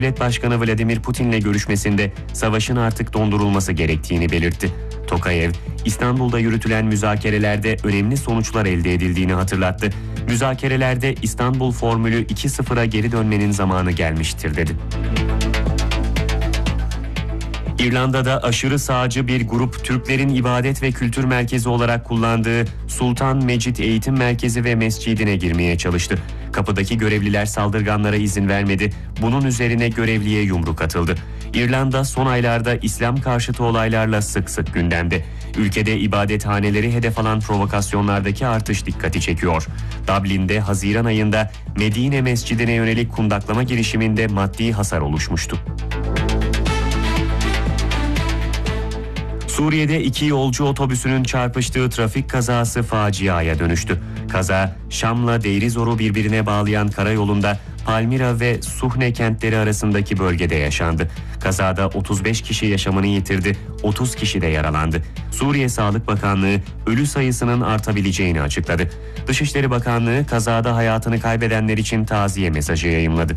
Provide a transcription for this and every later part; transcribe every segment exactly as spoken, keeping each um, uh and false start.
Devlet Başkanı Vladimir Putin'le görüşmesinde savaşın artık dondurulması gerektiğini belirtti. Tokayev, İstanbul'da yürütülen müzakerelerde önemli sonuçlar elde edildiğini hatırlattı. Müzakerelerde İstanbul formülü iki sıfıra geri dönmenin zamanı gelmiştir dedi. İrlanda'da aşırı sağcı bir grup Türklerin ibadet ve kültür merkezi olarak kullandığı Sultan Mecid Eğitim Merkezi ve Mescidine girmeye çalıştı. Kapıdaki görevliler saldırganlara izin vermedi. Bunun üzerine görevliye yumruk atıldı. İrlanda son aylarda İslam karşıtı olaylarla sık sık gündemde. Ülkede ibadethaneleri hedef alan provokasyonlardaki artış dikkati çekiyor. Dublin'de Haziran ayında Medine Mescidine yönelik kundaklama girişiminde maddi hasar oluşmuştu. Suriye'de iki yolcu otobüsünün çarpıştığı trafik kazası faciaya dönüştü. Kaza, Şam'la Deirizor'u birbirine bağlayan karayolunda Palmira ve Suhne kentleri arasındaki bölgede yaşandı. Kazada otuz beş kişi yaşamını yitirdi, otuz kişi de yaralandı. Suriye Sağlık Bakanlığı ölü sayısının artabileceğini açıkladı. Dışişleri Bakanlığı kazada hayatını kaybedenler için taziye mesajı yayımladı.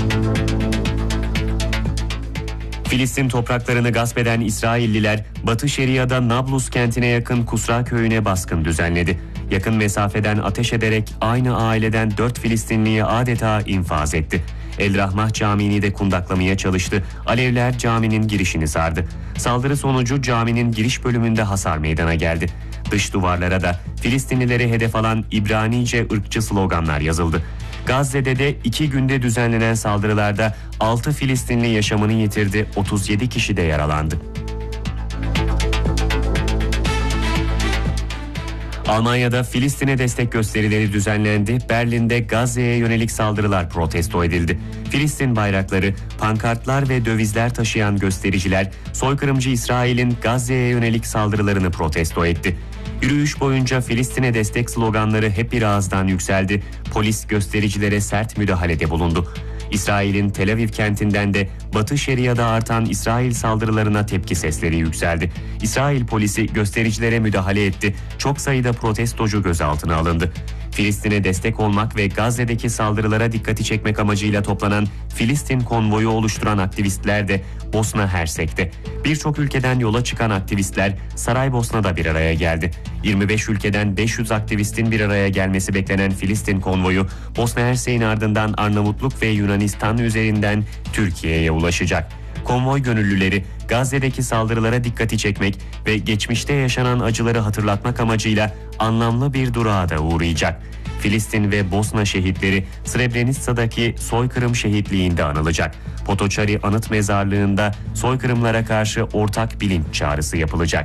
Filistin topraklarını gasp eden İsrailliler, Batı Şeria'da Nablus kentine yakın Kusra köyüne baskın düzenledi. Yakın mesafeden ateş ederek aynı aileden dört Filistinliyi adeta infaz etti. El Rahmah Camii'ni de kundaklamaya çalıştı. Alevler caminin girişini sardı. Saldırı sonucu caminin giriş bölümünde hasar meydana geldi. Dış duvarlara da Filistinlileri hedef alan İbranice ırkçı sloganlar yazıldı. Gazze'de de iki günde düzenlenen saldırılarda altı Filistinli yaşamını yitirdi, otuz yedi kişi de yaralandı. Almanya'da Filistin'e destek gösterileri düzenlendi. Berlin'de Gazze'ye yönelik saldırılar protesto edildi. Filistin bayrakları, pankartlar ve dövizler taşıyan göstericiler soykırımcı İsrail'in Gazze'ye yönelik saldırılarını protesto etti. Yürüyüş boyunca Filistin'e destek sloganları hep bir ağızdan yükseldi. Polis göstericilere sert müdahalede bulundu. İsrail'in Tel Aviv kentinden de Batı Şeria'da artan İsrail saldırılarına tepki sesleri yükseldi. İsrail polisi göstericilere müdahale etti. Çok sayıda protestocu gözaltına alındı. Filistin'e destek olmak ve Gazze'deki saldırılara dikkati çekmek amacıyla toplanan Filistin konvoyu oluşturan aktivistler de Bosna Hersek'te. Birçok ülkeden yola çıkan aktivistler Saraybosna'da bir araya geldi. yirmi beş ülkeden beş yüz aktivistin bir araya gelmesi beklenen Filistin konvoyu Bosna Hersek'in ardından Arnavutluk ve Yunanistan üzerinden Türkiye'ye ulaşacak. Konvoy gönüllüleri Gazze'deki saldırılara dikkati çekmek ve geçmişte yaşanan acıları hatırlatmak amacıyla anlamlı bir durağa da uğrayacak. Filistin ve Bosna şehitleri Srebrenica'daki soykırım şehitliğinde anılacak. Potoçari Anıt Mezarlığı'nda soykırımlara karşı ortak bilinç çağrısı yapılacak.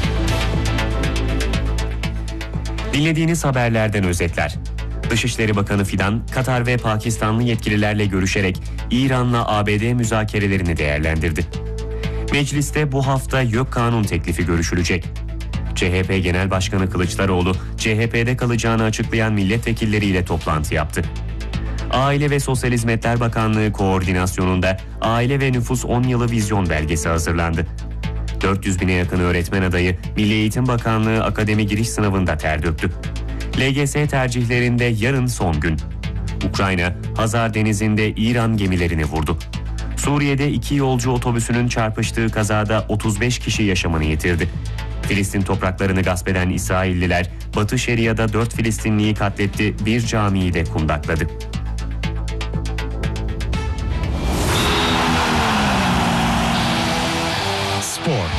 Dinlediğiniz haberlerden özetler. Dışişleri Bakanı Fidan, Katar ve Pakistanlı yetkililerle görüşerek İran'la A B D müzakerelerini değerlendirdi. Mecliste bu hafta YÖK kanun teklifi görüşülecek. C H P Genel Başkanı Kılıçdaroğlu, C H P'de kalacağını açıklayan milletvekilleriyle toplantı yaptı. Aile ve Sosyal Hizmetler Bakanlığı koordinasyonunda Aile ve Nüfus on yılı vizyon belgesi hazırlandı. dört yüz bine yakın öğretmen adayı Milli Eğitim Bakanlığı akademi giriş sınavında ter döktü. L G S tercihlerinde yarın son gün. Ukrayna, Hazar Denizi'nde İran gemilerini vurdu. Suriye'de iki yolcu otobüsünün çarpıştığı kazada otuz beş kişi yaşamını yitirdi. Filistin topraklarını gasp eden İsrailliler, Batı Şeria'da dört Filistinliyi katletti, bir camiyi de kundakladı. Spor.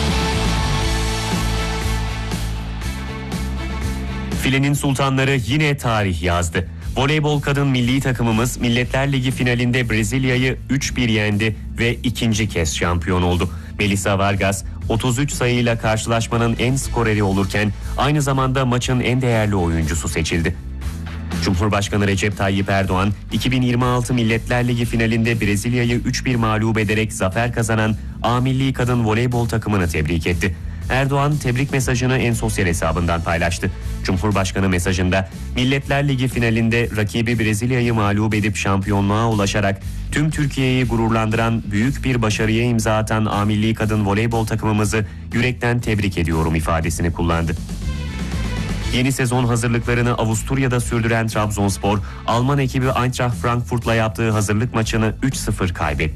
Filenin sultanları yine tarih yazdı. Voleybol kadın milli takımımız Milletler Ligi finalinde Brezilya'yı üç bir yendi ve ikinci kez şampiyon oldu. Melissa Vargas otuz üç sayıyla karşılaşmanın en skoreri olurken aynı zamanda maçın en değerli oyuncusu seçildi. Cumhurbaşkanı Recep Tayyip Erdoğan iki bin yirmi altı Milletler Ligi finalinde Brezilya'yı üç bir mağlup ederek zafer kazanan A Milli Kadın Voleybol takımını tebrik etti. Erdoğan tebrik mesajını en sosyal hesabından paylaştı. Cumhurbaşkanı mesajında Milletler Ligi finalinde rakibi Brezilya'yı mağlup edip şampiyonluğa ulaşarak tüm Türkiye'yi gururlandıran büyük bir başarıya imza atan A Milli Kadın Voleybol takımımızı yürekten tebrik ediyorum ifadesini kullandı. Yeni sezon hazırlıklarını Avusturya'da sürdüren Trabzonspor, Alman ekibi Eintracht Frankfurt'la yaptığı hazırlık maçını üç sıfır kaybetti.